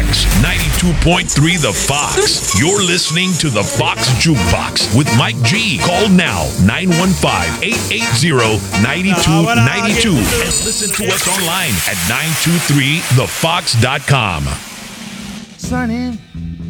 X 92.3 The Fox. You're listening to The Fox Jukebox with Mike G. Call now 915-880-9292 and listen to us online at 923thefox.com. Sign in.